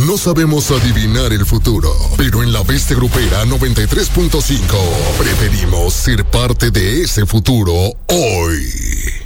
No sabemos adivinar el futuro, pero en la Bestia Grupera 93.5 preferimos ser parte de ese futuro hoy.